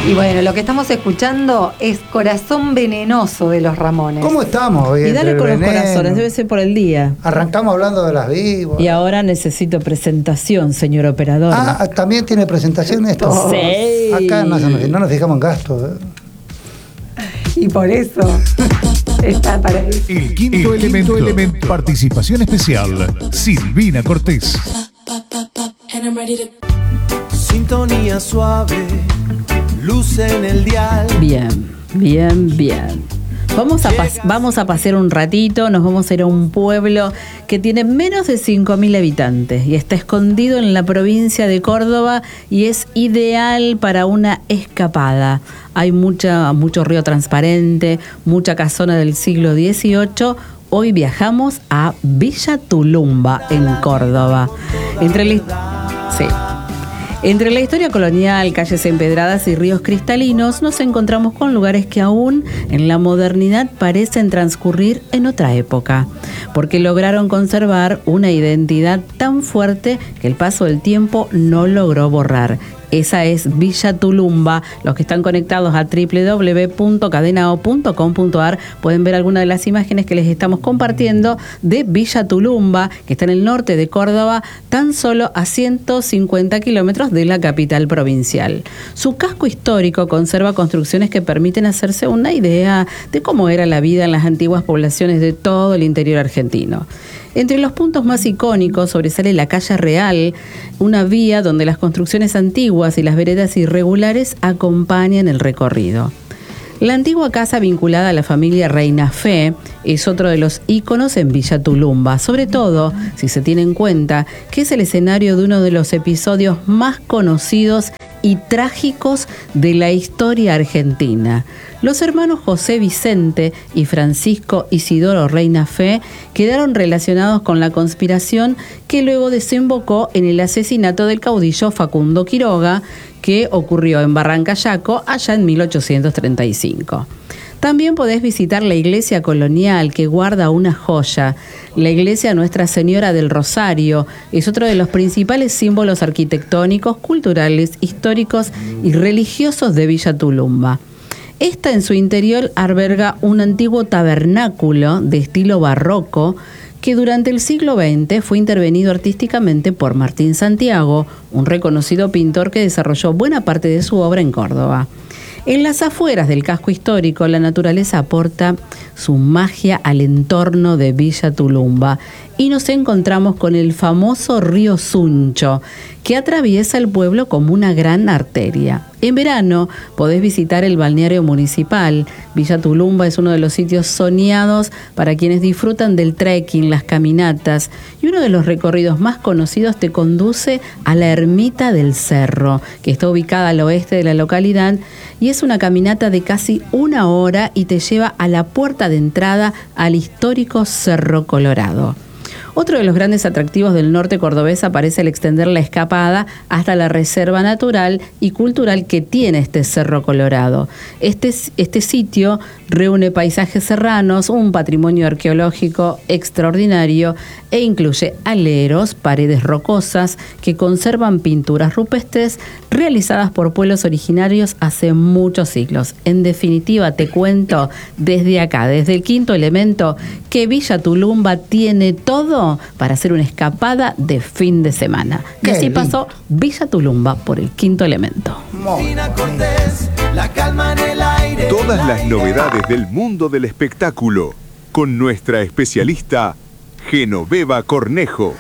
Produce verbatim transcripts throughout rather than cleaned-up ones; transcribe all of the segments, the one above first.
Y bueno, lo que estamos escuchando es Corazón Venenoso de los Ramones. ¿Cómo estamos? Y dale con los corazones, debe ser por el día. Arrancamos hablando de las víboras. Y ahora necesito presentación, señor operador. Ah, ¿también tiene presentación esto? Sí. Acá no, no nos fijamos en gastos. ¿eh? Y por eso está para El quinto, el elemento, quinto elemento. Participación especial. Silvina Cortés. Sintonía suave, luz en el dial. Bien, bien, bien. Vamos a, pas- vamos a pasear un ratito, nos vamos a ir a un pueblo que tiene menos de cinco mil habitantes y está escondido en la provincia de Córdoba y es ideal para una escapada. Hay mucha, mucho río transparente, mucha casona del siglo dieciocho. Hoy viajamos a Villa Tulumba, en Córdoba. Entre la... Sí. Entre la historia colonial, calles empedradas y ríos cristalinos, nos encontramos con lugares que aún en la modernidad parecen transcurrir en otra época, porque lograron conservar una identidad tan fuerte que el paso del tiempo no logró borrar. Esa es Villa Tulumba. Los que están conectados a doble u doble u doble u punto cadenao punto com punto ar pueden ver algunas de las imágenes que les estamos compartiendo de Villa Tulumba, que está en el norte de Córdoba, tan solo a ciento cincuenta kilómetros de la capital provincial. Su casco histórico conserva construcciones que permiten hacerse una idea de cómo era la vida en las antiguas poblaciones de todo el interior argentino. Entre los puntos más icónicos sobresale la calle Real, una vía donde las construcciones antiguas y las veredas irregulares acompañan el recorrido. La antigua casa vinculada a la familia Reina Fe es otro de los íconos en Villa Tulumba, sobre todo si se tiene en cuenta que es el escenario de uno de los episodios más conocidos y trágicos de la historia argentina. Los hermanos José Vicente y Francisco Isidoro Reina Fe quedaron relacionados con la conspiración que luego desembocó en el asesinato del caudillo Facundo Quiroga, que ocurrió en Barrancayaco allá en mil ochocientos treinta y cinco. También podés visitar la iglesia colonial, que guarda una joya. La iglesia Nuestra Señora del Rosario es otro de los principales símbolos arquitectónicos, culturales, históricos y religiosos de Villa Tulumba. Esta en su interior alberga un antiguo tabernáculo de estilo barroco que durante el siglo veinte fue intervenido artísticamente por Martín Santiago, un reconocido pintor que desarrolló buena parte de su obra en Córdoba. En las afueras del casco histórico, la naturaleza aporta su magia al entorno de Villa Tulumba y nos encontramos con el famoso río Suncho, que atraviesa el pueblo como una gran arteria. En verano podés visitar el balneario municipal. Villa Tulumba es uno de los sitios soñados para quienes disfrutan del trekking, las caminatas, y uno de los recorridos más conocidos te conduce a la Ermita del Cerro, que está ubicada al oeste de la localidad, y es una caminata de casi una hora y te lleva a la puerta de entrada al histórico Cerro Colorado. Otro de los grandes atractivos del norte cordobés aparece al extender la escapada hasta la reserva natural y cultural que tiene este Cerro Colorado. Este, este sitio reúne paisajes serranos, un patrimonio arqueológico extraordinario e incluye aleros, paredes rocosas que conservan pinturas rupestres realizadas por pueblos originarios hace muchos siglos. En definitiva, te cuento desde acá, desde el Quinto Elemento, que Villa Tulumba tiene todo para hacer una escapada de fin de semana. Y así pasó Villa Tulumba por el Quinto Elemento. Todas las novedades del mundo del espectáculo con nuestra especialista Genoveva Cornejo.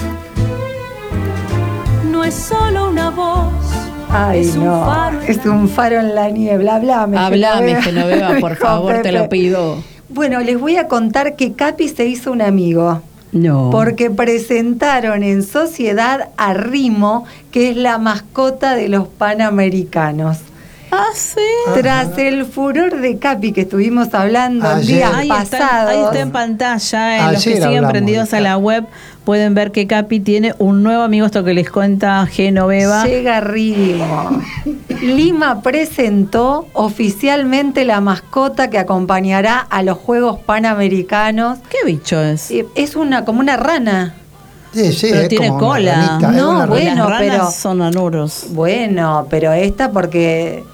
No es solo una voz. Ay, es un no, faro. Es un faro en la niebla. Hablame, Hablame, Genoveva, Genoveva por favor, Pepe. Te lo pido. Bueno, les voy a contar que Capi se hizo un amigo. No. Porque presentaron en sociedad a Rimo, que es la mascota de los Panamericanos. Ah, sí. Tras Ajá. el furor de Capi que estuvimos hablando el día ahí pasado. Está, ahí está en pantalla, en Ayer los que siguen hablamos, prendidos a la web, pueden ver que Capi tiene un nuevo amigo, esto que les cuenta Genoveva. Llega Rimo. Lima presentó oficialmente la mascota que acompañará a los Juegos Panamericanos. ¿Qué bicho es? Es una como una rana. Sí, sí, pero es tiene como cola. Ranita, No, es bueno, las ranas pero son anuros. Bueno, pero esta porque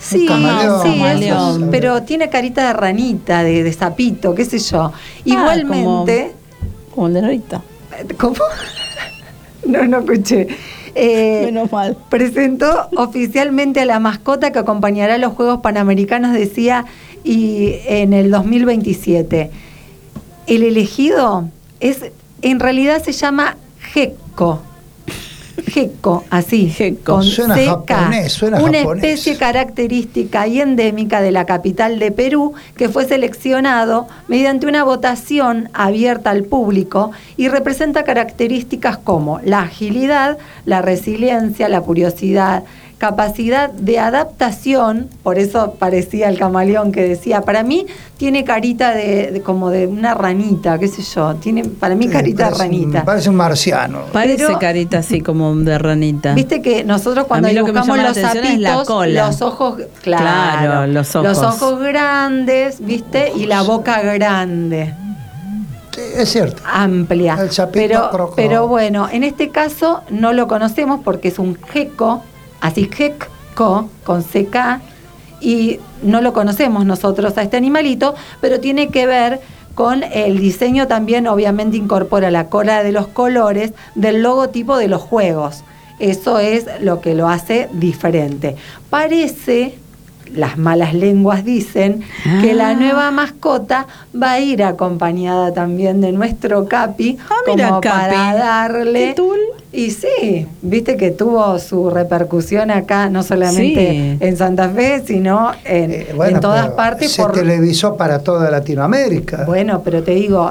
Sí, camaleón, sí, camaleón. eso, pero tiene carita de ranita, de, de sapito, qué sé yo. Igualmente... Como, como el de Norita. ¿Cómo? No, no escuché. Eh, Menos mal. Presentó oficialmente a la mascota que acompañará a los Juegos Panamericanos, decía, y en el dos mil veintisiete. El elegido es, en realidad se llama gecko. Gecko, así, Gecko. con Suena C K, japonés, suena una japonés. especie característica y endémica de la capital de Perú, que fue seleccionado mediante una votación abierta al público y representa características como la agilidad, la resiliencia, la curiosidad, capacidad de adaptación, por eso parecía el camaleón que decía, para mí tiene carita de, de como de una ranita, qué sé yo, tiene para mí Sí, carita de parece un- ranita. Parece un marciano. Parece Pero- carita así como de ranita. Viste que nosotros cuando A mí lo que me dibujamos llama los la atención es la sapitos, cola. los ojos, claro, Claro, los ojos. los ojos grandes, ¿viste? Y la boca grande, Sí, es cierto. amplia. El sapito pero, croco. pero bueno, en este caso no lo conocemos porque es un gecko, así gecko, con C K, y no lo conocemos nosotros a este animalito, pero tiene que ver con el diseño también, obviamente incorpora la cola de los colores del logotipo de los juegos. Eso es lo que lo hace diferente. Parece, las malas lenguas dicen, Ah. que la nueva mascota va a ir acompañada también de nuestro Capi, Ah, mira, como Capi. para darle... ¿Qué tul? Y sí, viste que tuvo su repercusión acá, no solamente Sí. en Santa Fe, sino en, Eh, bueno, en todas pero partes. Se por televisó para toda Latinoamérica. Bueno, pero te digo,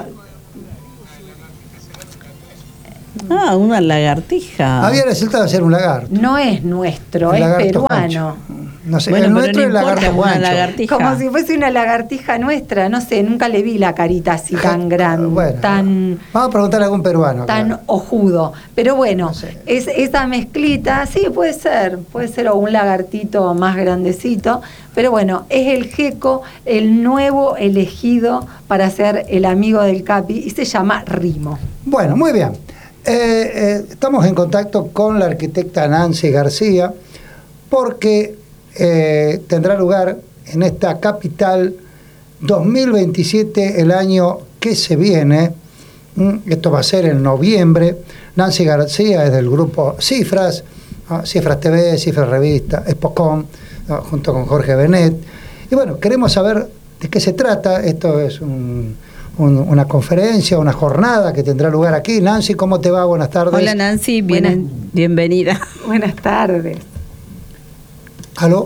Ah, una lagartija. Había resultado ser un lagarto. no es nuestro, Un es lagarto peruano. pancho. No sé, Bueno, el pero nuestro no es lagarto importa, una guancho. lagartija. Como si fuese una lagartija nuestra, no sé, nunca le vi la carita así tan grande, Bueno, tan... vamos a preguntarle a algún peruano. tan claro. ojudo. Pero bueno, No sé. es, esa mezclita, sí, puede ser, puede ser o un lagartito más grandecito, pero bueno, es el gecko, el nuevo elegido para ser el amigo del Capi, y se llama Rimo. Bueno, muy bien. Eh, eh, estamos en contacto con la arquitecta Nancy García porque eh, tendrá lugar en esta capital dos mil veintisiete, el año que se viene. Mm, Esto va a ser en noviembre. Nancy García es del grupo Cifras, ¿no? Cifras T V, Cifras Revista, Expocom, ¿no? Junto con Jorge Benet. Y bueno, queremos saber de qué se trata. Esto es un, un, una conferencia, una jornada que tendrá lugar aquí. Nancy, ¿cómo te va? Buenas tardes. Hola Nancy, bien- Buenas. bienvenida. Buenas tardes. ¿Aló?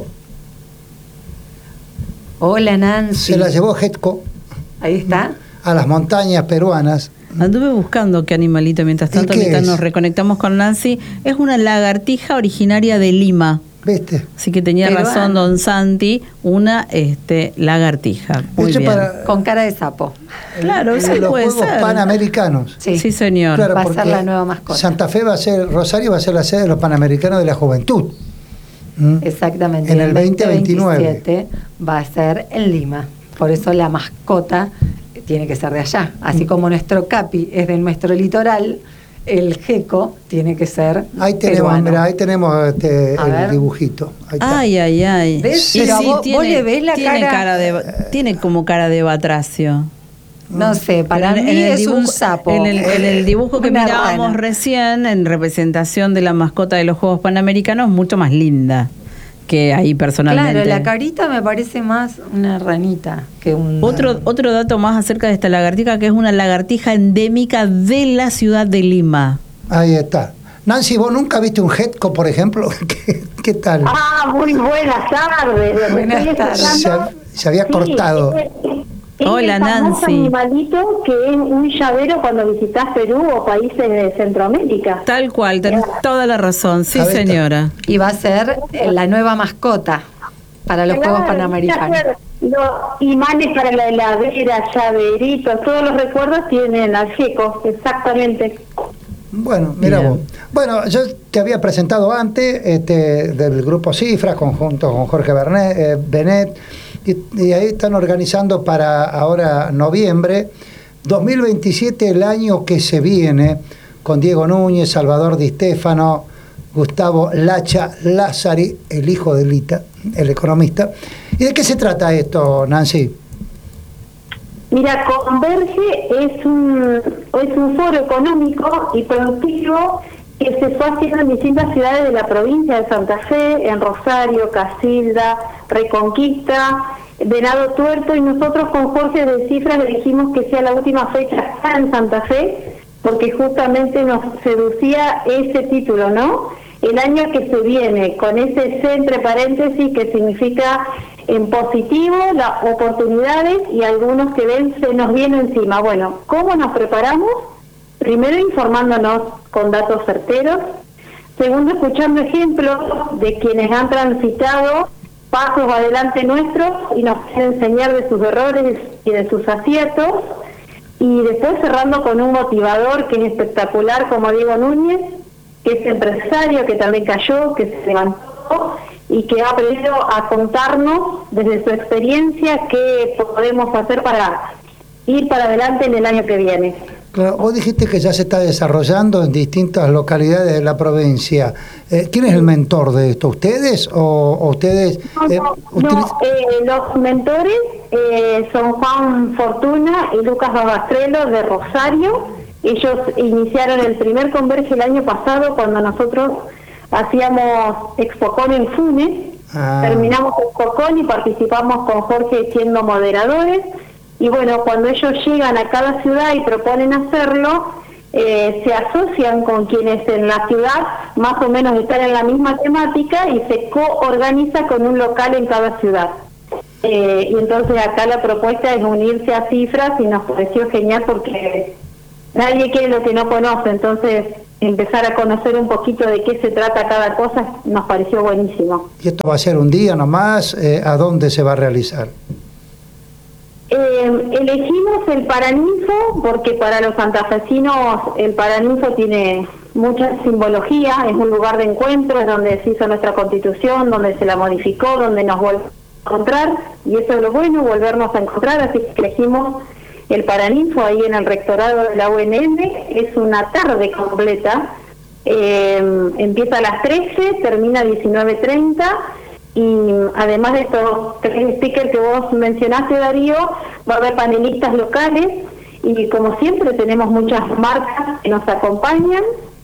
Hola Nancy. Se la llevó Getco Ahí está. a las montañas peruanas. Anduve buscando qué animalito mientras ¿Y tanto, qué mientras es? nos reconectamos con Nancy. Es una lagartija originaria de Lima. ¿Viste? Así que tenía Peruana. razón don Santi, una este, lagartija. Muy Hecho bien. para Con cara de sapo. Claro, en sí los puede Juegos ser. Panamericanos. Sí. Sí, señor. Claro, Va a ser porque la nueva mascota. Santa Fe va a ser, Rosario va a ser la sede de los Panamericanos de la Juventud. ¿Mm? Exactamente. En el veinte veintinueve. veintisiete va a ser en Lima. Por eso la mascota tiene que ser de allá. Así Mm. como nuestro Capi es de nuestro litoral, el gecko tiene que ser Ahí tenemos, peruano. mirá, ahí tenemos este, A el ver. dibujito. Ahí está. Ay, ay, ay. ¿Ves? Sí, Pero sí, vos- vos tiene, le ves la tiene cara- de, tiene como cara de batracio. No sé, para Pero en- mí en el es un dibujo- sapo. En el, en el dibujo que Una mirábamos rana. recién, en representación de la mascota de los Juegos Panamericanos, mucho más linda que ahí personalmente. Claro, la carita me parece más una ranita que un... Otro, otro dato más acerca de esta lagartija, que es una lagartija endémica de la ciudad de Lima. Ahí está. Nancy, ¿vos nunca viste un Getco, por ejemplo? ¿Qué, qué tal? Ah, muy buenas tardes. Buenas Estoy tardes. escuchando- Se, se había Sí, cortado. es- es Hola, el famoso Nancy. animalito que es un llavero cuando visitas Perú o países de Centroamérica. Tal cual, tenés toda la razón. Sí, A ver, señora. Y va a ser eh, la nueva mascota para los Claro, Juegos Panamericanos. Los imanes para la heladera, llaveritos, todos los recuerdos tienen al gecko, exactamente. Bueno, mira Bien. vos. Bueno, yo te había presentado antes este, del grupo Cifras, conjunto con Jorge Bernet, eh, Benet, y, y ahí están organizando para ahora noviembre, dos mil veintisiete, el año que se viene, con Diego Núñez, Salvador Di Stéfano, Gustavo Lacha Lázari, el hijo de Lita, el economista. ¿Y de qué se trata esto, Nancy? Mira, Converge es un, es un foro económico y productivo que se fue haciendo en distintas ciudades de la provincia de Santa Fe, en Rosario, Casilda, Reconquista, Venado Tuerto, y nosotros con Jorge de Cifras le dijimos que sea la última fecha acá en Santa Fe, porque justamente nos seducía ese título, ¿no? El año que se viene, con ese C entre paréntesis que significa en positivo las oportunidades y algunos que ven se nos viene encima. Bueno, ¿cómo nos preparamos? Primero informándonos con datos certeros, segundo escuchando ejemplos de quienes han transitado pasos adelante nuestros y nos quieren enseñar de sus errores y de sus aciertos, y después cerrando con un motivador que es espectacular como Diego Núñez, que es empresario, que también cayó, que se levantó y que ha aprendido a contarnos desde su experiencia qué podemos hacer para ir para adelante en el año que viene. Claro, vos dijiste que ya se está desarrollando en distintas localidades de la provincia. Eh, ¿Quién es el mentor de esto? ¿Ustedes o, o ustedes? No, Eh, no, ustedes... no eh, los mentores eh, son Juan Fortuna y Lucas Babastrelo de Rosario. Ellos iniciaron el primer Converge el año pasado cuando nosotros hacíamos Expocon en Funes. Ah. Terminamos Expocon y participamos con Jorge siendo moderadores. Y bueno, cuando ellos llegan a cada ciudad y proponen hacerlo, eh, se asocian con quienes en la ciudad más o menos están en la misma temática y se coorganiza con un local en cada ciudad. Eh, y entonces acá la propuesta es unirse a Cifras y nos pareció genial porque nadie quiere lo que no conoce, entonces empezar a conocer un poquito de qué se trata cada cosa nos pareció buenísimo. ¿Y esto va a ser un día nomás? Eh, ¿A dónde se va a realizar? Eh, elegimos el Paraninfo porque para los santafesinos el Paraninfo tiene mucha simbología, es un lugar de encuentro, es donde se hizo nuestra constitución, donde se la modificó, donde nos volvemos a encontrar, y eso es lo bueno, volvernos a encontrar, así que elegimos el Paraninfo ahí en el rectorado de la U N M. Es una tarde completa, eh, empieza a las trece, termina a diecinueve treinta. Y además de estos tres stickers que vos mencionaste, Darío, va a haber panelistas locales y como siempre tenemos muchas marcas que nos acompañan,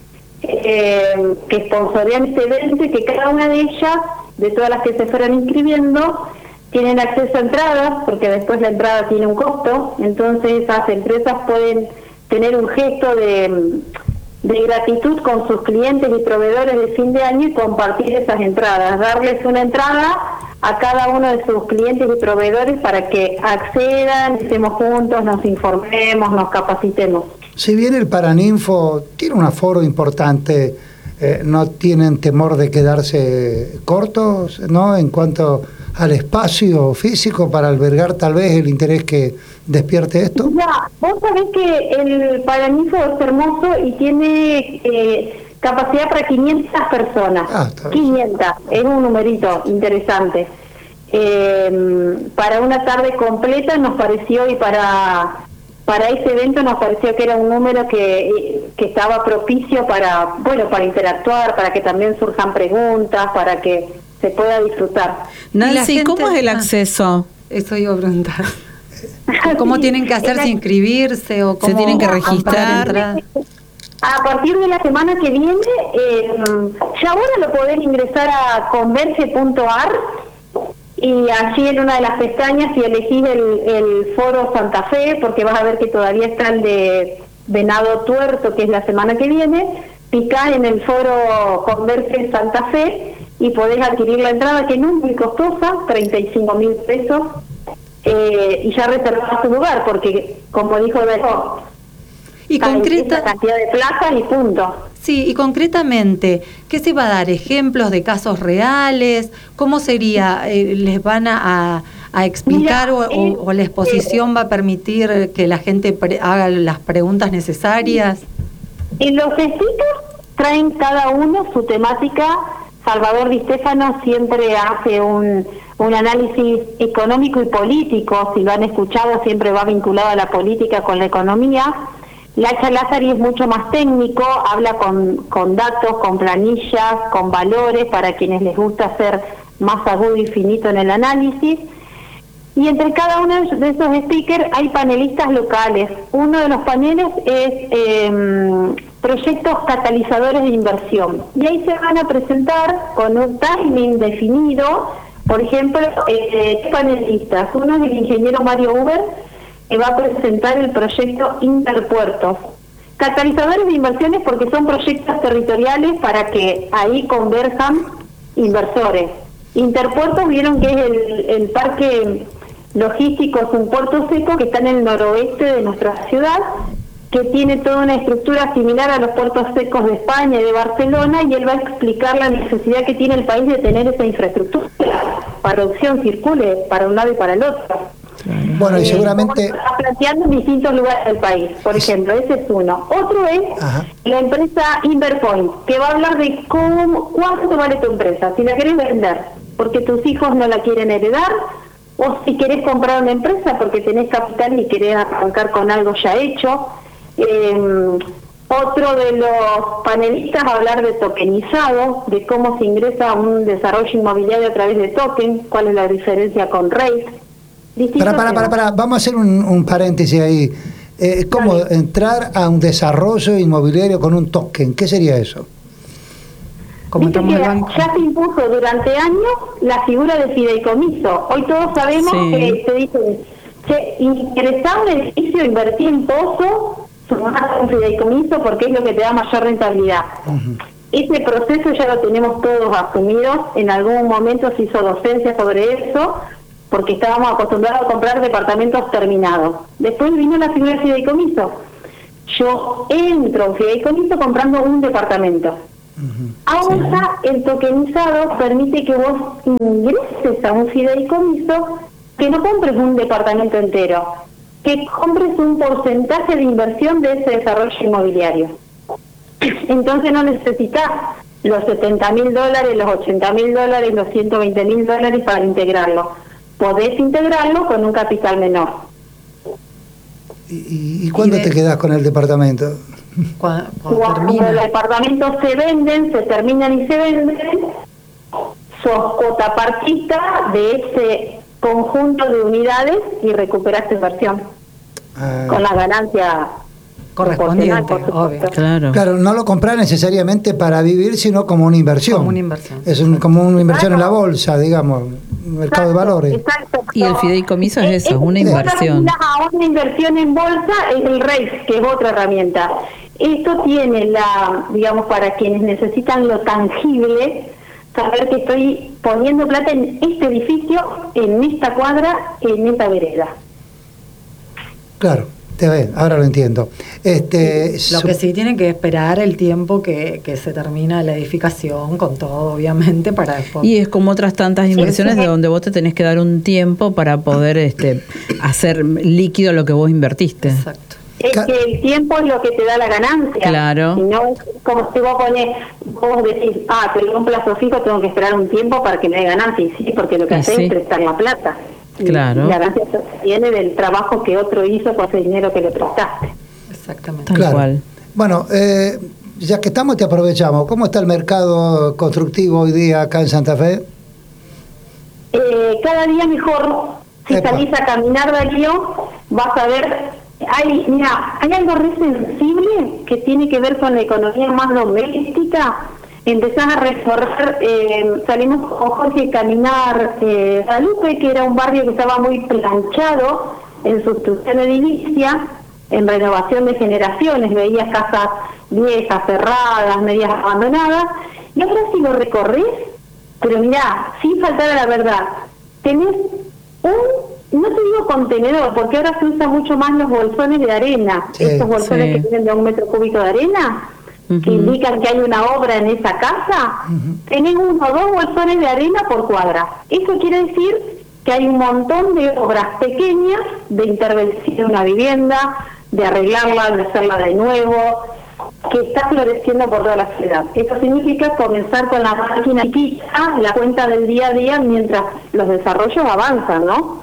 eh, que sponsorean este evento y que cada una de ellas, de todas las que se fueron inscribiendo, tienen acceso a entradas, porque después la entrada tiene un costo, entonces esas empresas pueden tener un gesto de... de gratitud con sus clientes y proveedores de fin de año y compartir esas entradas, darles una entrada a cada uno de sus clientes y proveedores para que accedan, estemos juntos, nos informemos, nos capacitemos. Si bien el Paraninfo tiene un aforo importante, eh, ¿no tienen temor de quedarse cortos, ¿no?, en cuanto al espacio físico para albergar tal vez el interés que despierte esto? Ya, vos sabés que el Paraninfo es hermoso y tiene eh, capacidad para quinientas personas. Ah, quinientas, es un numerito interesante. Eh, para una tarde completa nos pareció, y para para ese evento nos pareció que era un número que, que estaba propicio para, bueno, para interactuar, para que también surjan preguntas, para que se pueda disfrutar. Nancy, gente, ¿cómo es el acceso? Eso iba a preguntar. ¿Cómo tienen que hacerse, inscribirse o cómo se tienen que registrar? A partir de la semana que viene, eh, ya ahora lo podés ingresar a converge punto a r y allí en una de las pestañas, si elegís el, el foro Santa Fe, porque vas a ver que todavía está el de Venado Tuerto, que es la semana que viene, picá en el foro Converge Santa Fe y podés adquirir la entrada, que no es muy costosa, treinta y cinco mil pesos, eh, y ya reservás tu lugar, porque como dijo Beto, y concreta esa cantidad de plazas y punto. Sí, y concretamente, ¿qué se va a dar? ¿Ejemplos de casos reales? ¿Cómo sería? Eh, ¿Les van a, a explicar Mira, o, eh, o la exposición eh, va a permitir que la gente pre- haga las preguntas necesarias? Y los stickers traen cada uno su temática. Salvador Di Stéfano siempre hace un, un análisis económico y político, si lo han escuchado siempre va vinculado a la política con la economía. Lacha Lázari es mucho más técnico, habla con, con datos, con planillas, con valores, para quienes les gusta hacer más agudo y finito en el análisis. Y entre cada uno de esos speakers hay panelistas locales. Uno de los paneles es eh, proyectos catalizadores de inversión. Y ahí se van a presentar con un timing definido, por ejemplo, eh, panelistas. Uno es el ingeniero Mario Uber, que va a presentar el proyecto Interpuertos. Catalizadores de inversiones porque son proyectos territoriales para que ahí converjan inversores. Interpuertos, vieron que es el, el parque logístico, es un puerto seco que está en el noroeste de nuestra ciudad, que tiene toda una estructura similar a los puertos secos de España y de Barcelona, y él va a explicar la necesidad que tiene el país de tener esa infraestructura para que la producción circule para un lado y para el otro. Bueno, y eh, seguramente... Está planteando en distintos lugares del país, por ejemplo, ese es uno. Otro es Ajá. la empresa Inverpoint, que va a hablar de cómo, cuánto vale tu empresa, si la querés vender, porque tus hijos no la quieren heredar, o si querés comprar una empresa porque tenés capital y querés arrancar con algo ya hecho. Eh, otro de los panelistas va a hablar de tokenizado, de cómo se ingresa a un desarrollo inmobiliario a través de token, cuál es la diferencia con REIT. Para, para, para, para, vamos a hacer un, un paréntesis ahí. Eh, ¿Cómo Dale. entrar a un desarrollo inmobiliario con un token? ¿Qué sería eso? Viste que ya se impuso durante años la figura de fideicomiso. Hoy todos sabemos sí. que te dicen, che, ingresar un edificio, invertir en pozo, sumar un fideicomiso porque es lo que te da mayor rentabilidad. Uh-huh. Ese proceso ya lo tenemos todos asumidos. En algún momento se hizo docencia sobre eso, porque estábamos acostumbrados a comprar departamentos terminados. Después vino la figura de fideicomiso. Yo entro a un fideicomiso comprando un departamento. Uh-huh. Ahora sí. el tokenizado permite que vos ingreses a un fideicomiso, que no compres un departamento entero, que compres un porcentaje de inversión de ese desarrollo inmobiliario. Entonces no necesitas los setenta mil dólares, los ochenta mil dólares, los ciento veinte mil dólares para integrarlo. Podés integrarlo con un capital menor. ¿Y, y cuándo y de... te quedás con el departamento? Cuando, cuando, cuando los departamentos se venden, se terminan y se venden, sos cotapartista de ese conjunto de unidades y recuperas tu inversión ah. con la ganancia correspondiente, obvio. Claro. Claro, no lo compras necesariamente para vivir, sino como una inversión. Como una inversión. Es un, como una inversión claro. en la bolsa, digamos, un mercado exacto, de valores. Exacto. Y el fideicomiso es, es eso, es una inversión. A una inversión en bolsa es el REIT, que es otra herramienta. Esto tiene la, digamos, para quienes necesitan lo tangible, saber que estoy poniendo plata en este edificio, en esta cuadra, en esta vereda. Claro. Te ve, ahora lo entiendo. Este, lo que sí tiene que esperar el tiempo que, que se termina la edificación, con todo, obviamente, para después. Y es como otras tantas inversiones sí, sí. de donde vos te tenés que dar un tiempo para poder este hacer líquido lo que vos invertiste. Exacto. Es que el tiempo es lo que te da la ganancia. Claro. Si no, como si vos ponés, vos decís, ah, pero un plazo fijo tengo que esperar un tiempo para que me dé ganancia. Y sí, porque lo que haces sí. es prestar la plata. Claro. Y la ganancia viene del trabajo que otro hizo con ese dinero que le prestaste. Exactamente. Tal claro. cual. Bueno, eh, ya que estamos, te aprovechamos. ¿Cómo está el mercado constructivo hoy día acá en Santa Fe? Eh, cada día mejor. Si Epa. salís a caminar, Darío, vas a ver. Hay, mira, hay algo re sensible que tiene que ver con la economía más doméstica. Empezás a recorrer, eh, salimos con Jorge a caminar eh, a Lupe, que era un barrio que estaba muy planchado en sustitución edilicia, en renovación de generaciones, veías casas viejas, cerradas, medias abandonadas, y ahora si lo recorres, pero mirá, sin faltar a la verdad, tenés un, no te digo contenedor, porque ahora se usan mucho más los bolsones de arena, sí, estos bolsones sí. que tienen de un metro cúbico de arena, uh-huh. que indican que hay una obra en esa casa, uh-huh. tenés uno o dos bolsones de arena por cuadra. Eso quiere decir que hay un montón de obras pequeñas de intervención en una vivienda, de arreglarla, de hacerla de nuevo, que está floreciendo por toda la ciudad. Eso significa comenzar con la máquina chiquita, la cuenta del día a día, mientras los desarrollos avanzan, ¿no?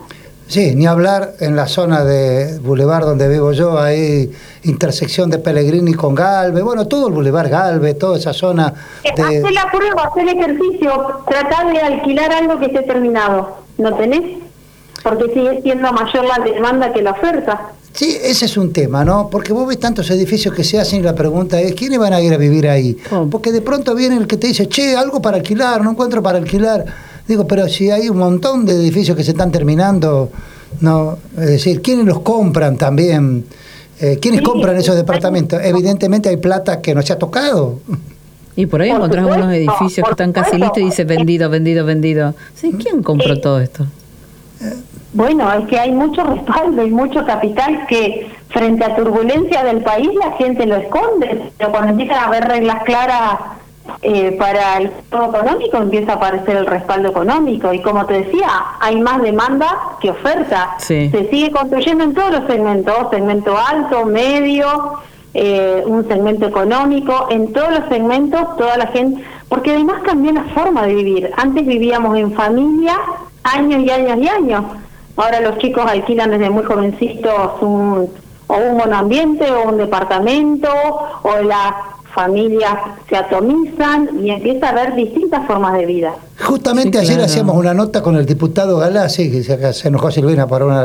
Sí, ni hablar en la zona de Boulevard donde vivo yo, hay intersección de Pellegrini con Galvez, bueno, todo el Boulevard Galvez, toda esa zona de... Hacé la prueba, hacé el ejercicio, tratá de alquilar algo que esté terminado, ¿no tenés? Porque sigue siendo mayor la demanda que la oferta. Sí, ese es un tema, ¿no? Porque vos ves tantos edificios que se hacen y la pregunta es, ¿quiénes van a ir a vivir ahí? Oh. Porque de pronto viene el que te dice, che, algo para alquilar, no encuentro para alquilar. Digo, pero si hay un montón de edificios que se están terminando, no, es decir, ¿quiénes los compran también? Eh, ¿Quiénes Sí, compran esos sí, departamentos? Evidentemente hay plata que no se ha tocado. Y por ahí Por encontrás supuesto, unos edificios que por están casi supuesto. listos y dice vendido, vendido, vendido. Sí, ¿quién compró Sí. todo esto? Bueno, es que hay mucho respaldo y mucho capital que frente a turbulencia del país la gente lo esconde, pero cuando empiezan a haber reglas claras eh, para el sector económico empieza a aparecer el respaldo económico y como te decía, hay más demanda que oferta. Sí. Se sigue construyendo en todos los segmentos, segmento alto, medio, eh, un segmento económico, en todos los segmentos toda la gente, porque además cambió la forma de vivir. Antes vivíamos en familia años y años y años. Ahora los chicos alquilan desde muy jovencitos un, o un monoambiente o un departamento, o las familias se atomizan y empieza a haber distintas formas de vida. Justamente Sí, ayer claro. hacíamos una nota con el diputado Galassi, que se, se enojó Silvina por una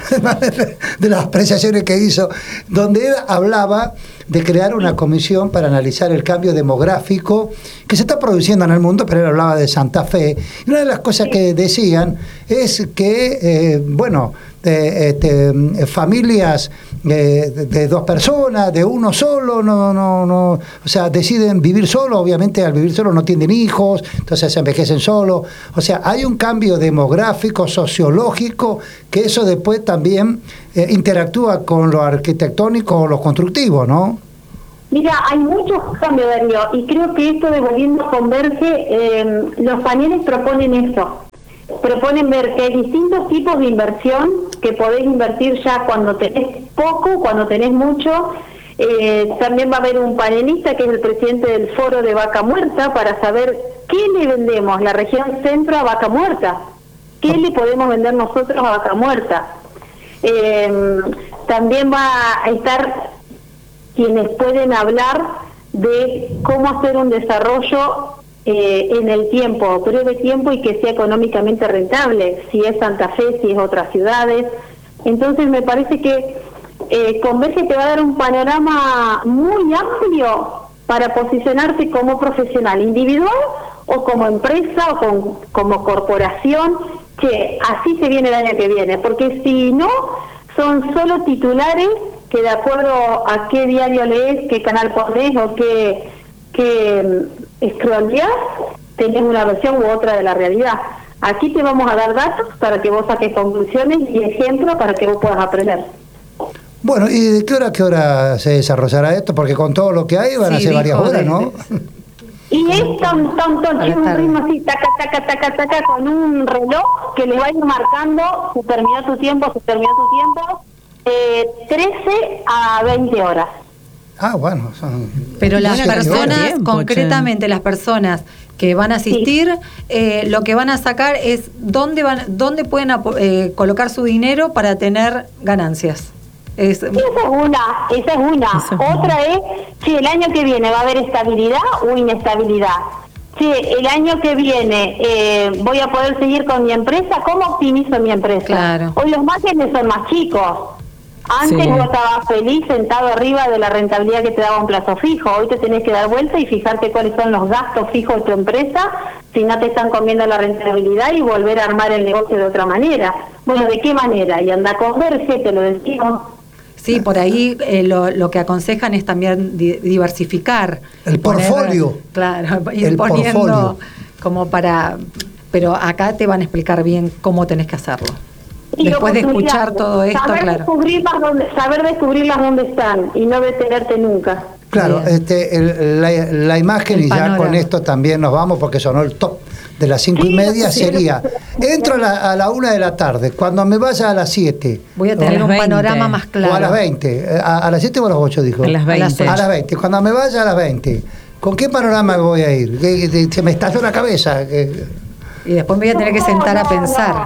de las apreciaciones que hizo, donde él hablaba de crear una comisión para analizar el cambio demográfico que se está produciendo en el mundo, pero él hablaba de Santa Fe. Y una de las cosas que decían es que, eh, bueno, eh, este, familias eh, de, de dos personas, de uno solo, no, no, no, o sea, deciden vivir solo, obviamente al vivir solo no tienen hijos, entonces se envejecen solo. O sea, hay un cambio demográfico, sociológico, que eso después también eh, interactúa con lo arquitectónico o lo constructivo, ¿no? Mira, hay muchos cambios, Darío, y creo que esto de Volviendo Converge, eh, los paneles proponen eso. Proponen ver que hay distintos tipos de inversión, que podés invertir ya cuando tenés poco, cuando tenés mucho. Eh, también va a haber un panelista que es el presidente del Foro de Vaca Muerta para saber qué le vendemos la región centro a Vaca Muerta, qué le podemos vender nosotros a Vaca Muerta. Eh, también va a estar quienes pueden hablar de cómo hacer un desarrollo eh, en el tiempo, breve tiempo y que sea económicamente rentable, si es Santa Fe, si es otras ciudades. Entonces me parece que eh, Converge te va a dar un panorama muy amplio para posicionarte como profesional individual o como empresa o con, como corporación, que así se viene el año que viene, porque si no, son solo titulares que de acuerdo a qué diario lees, qué canal ponés o qué, qué scrolleás, tenés una versión u otra de la realidad. Aquí te vamos a dar datos para que vos saques conclusiones y ejemplos para que vos puedas aprender. Bueno, ¿y de qué hora a qué hora se desarrollará esto? Porque con todo lo que hay van Sí, a ser varias dijo horas, de- ¿no? Y es tan, tan, tan, A la tiene un tarde. ritmo así, taca, taca, taca, taca, con un reloj que le va a ir marcando, se terminó tu tiempo, se terminó tu tiempo, eh, trece a veinte horas. Ah, bueno. Son Pero las siete horas. personas, tiempo, concretamente las personas que van a asistir, eh, lo que van a sacar es dónde van, dónde pueden apo- eh, colocar su dinero para tener ganancias. Es, Esa es una, esa es una. Esa es una. Otra es, si el año que viene va a haber estabilidad o inestabilidad. Si el año que viene eh, voy a poder seguir con mi empresa, ¿cómo optimizo mi empresa? Claro. Hoy los márgenes son más chicos. Antes Sí. vos estabas feliz sentado arriba de la rentabilidad que te daba un plazo fijo. Hoy te tenés que dar vuelta y fijarte cuáles son los gastos fijos de tu empresa, si no te están comiendo la rentabilidad y volver a armar el negocio de otra manera. Bueno, ¿de qué manera? Y anda a Converge, te lo decimos. sí, por ahí eh, lo, lo que aconsejan es también di- diversificar. El Y poner- portfolio. Claro, ir El poniendo portfolio. como para... Pero acá te van a explicar bien cómo tenés que hacerlo. Y Después de oportunidades. escuchar todo esto, saber claro. Descubrirlas donde, saber descubrirlas dónde están y no detenerte nunca. Claro, Bien. este, el- la, la imagen, El y ya panorama. con esto también nos vamos porque sonó el top de las cinco y Sí, media, sí. sería, entro a la, a la una de la tarde, cuando me vaya a las siete, Voy a A tener las un veinte. panorama más claro. o a las veinte, a, a las siete o a las ocho dijo. A las A las veinte. A las veinte, cuando me vaya a las veinte, ¿con qué panorama voy a ir? Que- que- Se me estalló la cabeza. que- Y después me voy a tener que sentar a No, pensar. No,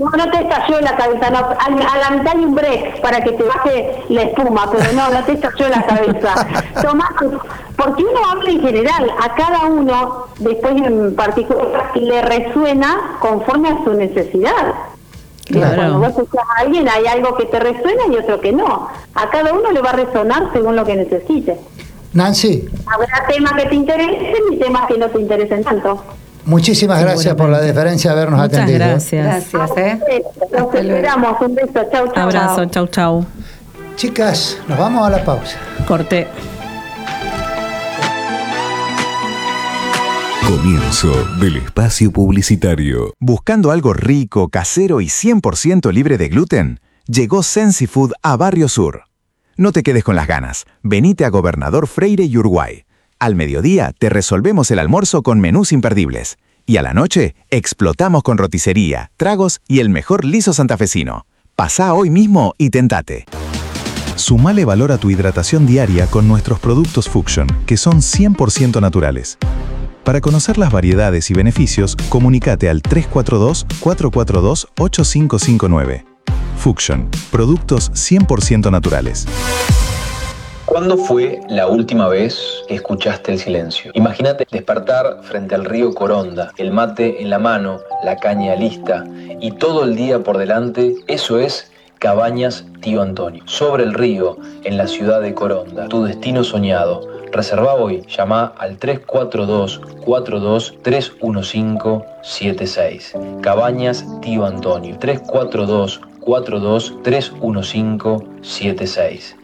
No, no te estalló la cabeza, no. A, a la mitad hay un break para que te baje la espuma, pero no, no te estalló la cabeza. Tomás, porque uno habla en general, a cada uno, después en particular, le resuena conforme a su necesidad. Claro. Cuando vos escuchás a alguien, hay algo que te resuena y otro que no. A cada uno le va a resonar según lo que necesite. Nancy. Habrá temas que te interesen y temas que no te interesen tanto. Muchísimas gracias por la deferencia de habernos Muchas atendido. gracias. Gracias, ¿eh? Los esperamos. Un beso. Chau, chau. Abrazo, chau, chau. Chicas, nos vamos a la pausa. Corté. Comienzo del espacio publicitario. Buscando algo rico, casero y cien por ciento libre de gluten, llegó Sensi Food a Barrio Sur. No te quedes con las ganas. Venite a Gobernador Freire y Uruguay. Al mediodía te resolvemos el almuerzo con menús imperdibles. Y a la noche explotamos con roticería, tragos y el mejor liso santafesino. Pasá hoy mismo y tentate. Sumale valor a tu hidratación diaria con nuestros productos Fuction, que son cien por ciento naturales. Para conocer las variedades y beneficios, comunícate al tres cuatro dos, cuatro cuatro dos, ocho cinco cinco nueve. Fuction, productos cien por ciento naturales. ¿Cuándo fue la última vez que escuchaste el silencio? Imagínate despertar frente al río Coronda, el mate en la mano, la caña lista y todo el día por delante. Eso es Cabañas Tío Antonio. Sobre el río, en la ciudad de Coronda, tu destino soñado. Reserva hoy, llama al tres cuatro dos, cuatro dos, tres uno cinco, siete seis. Cabañas Tío Antonio, tres cuatro dos, cuatro dos, tres uno cinco, siete seis.